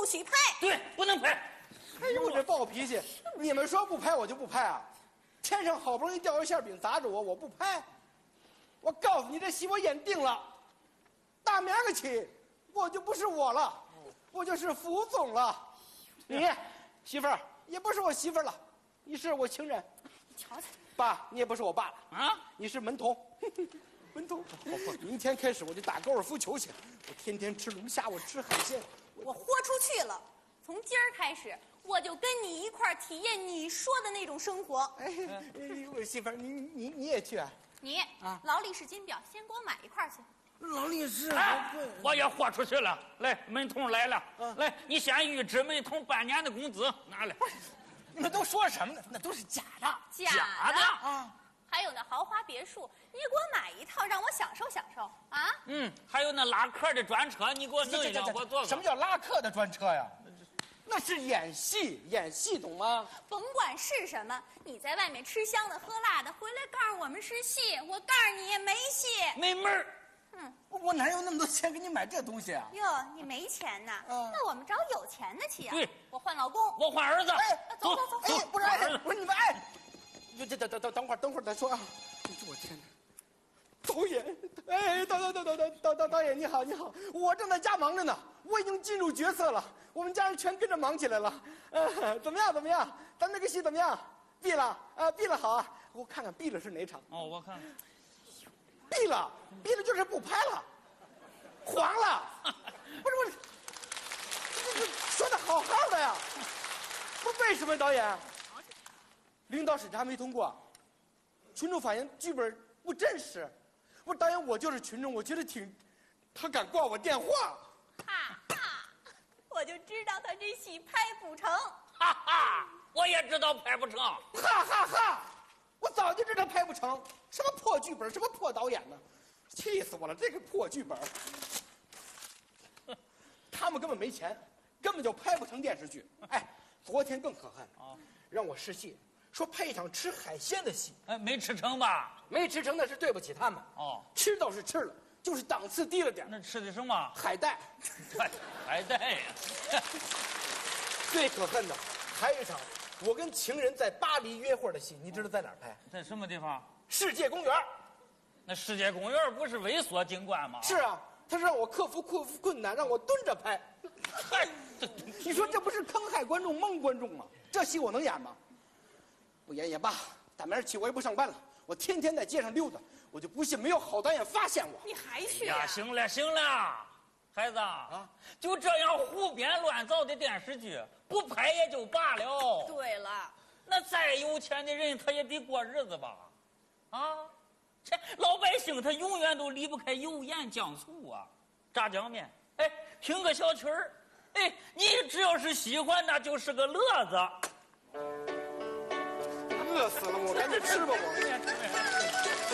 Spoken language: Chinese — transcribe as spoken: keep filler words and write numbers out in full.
许拍。 对，不能拍。 哎呦，我这暴脾气！你们说不拍我就不拍啊！天上好不容易掉一馅饼砸着我，我不拍。我告诉你，这戏我演定了，大明儿起我就不是我了，我就是福总了。你媳妇儿也不是我媳妇儿了，你是我情人。 你瞧瞧， 爸，你也不是我爸了啊， 你是门童。门童，明天开始我就打高尔夫球去，我天天吃龙虾，我吃海鲜。 我豁出去了。从今儿开始，我就跟你一块儿体验你说的那种生活。 哎，我媳妇儿，你你你也去啊？ 你啊，劳力士金表，先给我买一块去。 劳力士， 哎，我也豁出去了。来，门童来了， 嗯、 来，你先预支门童半年的工资，拿来。 你们都说什么呢？那都是假的， 假假的啊！还有那豪华别墅，你给我买一套，让我享受享受啊！ 嗯，还有那拉客的专车，你给我弄一辆，我坐。 什么叫拉客的专车呀？ 那是演戏，演戏懂吗？ 甭管是什么，你在外面吃香的喝辣的，回来告诉我们是戏，我告诉你也没戏， 没门儿。 嗯， 我哪有那么多钱给你买这东西啊？ 哟，你没钱呐？ 嗯、 那我们找有钱的去啊。 对， 我换老公， 我换儿子。 哎， 走走走， 哎，不是，哎，不是你们哎， 等等等等等会儿，等会儿再说啊！我天哪！导演，哎，导导导导导导导导演你好你好，我正在家忙着呢，我已经进入角色了，我们家人全跟着忙起来了。呃，怎么样怎么样？咱这个戏怎么样？闭了啊，闭了好啊！我看看闭了是哪场？ 哦，我看看， 闭了，闭了就是不拍了，黄了。不是不是，这这说的好好的呀，不是为什么导演？领导审查没通过，群众反映剧本不真实。我说导演，我就是群众，我觉得挺，他敢挂我电话， 哈哈，我就知道他这戏拍不成， 哈哈，我也知道拍不成， 哈哈哈！我早就知道拍不成，什么破剧本，什么破导演呢，气死我了！这个破剧本，他们根本没钱，根本就拍不成电视剧。哎，昨天更可恨啊，让我试戏。说拍一场吃海鲜的戏， 哎，没吃成吧？ 没吃成那是对不起他们。 哦， 吃倒是吃了，就是档次低了点。 那吃的什么？ 海带， 海带呀！ 最可恨的还有一场，我跟情人在巴黎约会的戏，你知道在哪儿拍？ 在什么地方？ 世界公园。 那世界公园不是微缩景观吗？ 是啊，他是让我克服克服困难，让我蹲着拍。 嗨， 你说这不是坑害观众、蒙观众吗？这戏我能演吗？不演也罢，打明儿起我也不上班了，我天天在街上溜达，我就不信没有好导演发现我。 你还去呀？行了行了，孩子啊，就这样胡编乱造的电视剧，不拍也就罢了。 对了， 那再有钱的人，他也得过日子吧？啊，这老百姓他永远都离不开油盐酱醋啊，炸酱面，哎，听个小曲儿，哎，你只要是喜欢，那就是个乐子。 饿死了我，赶紧吃吧我。